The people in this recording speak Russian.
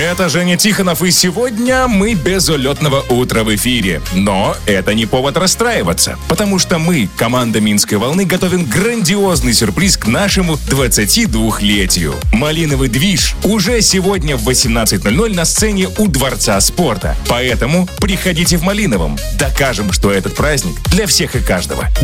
Это Женя Тихонов, и сегодня мы без улетного утра в эфире. Но это не повод расстраиваться, потому что мы, команда «Минской волны», готовим грандиозный сюрприз к нашему 22-летию. «Малиновый движ» уже сегодня в 18:00 на сцене у Дворца спорта. Поэтому приходите в Малиновом. Докажем, что этот праздник для всех и каждого.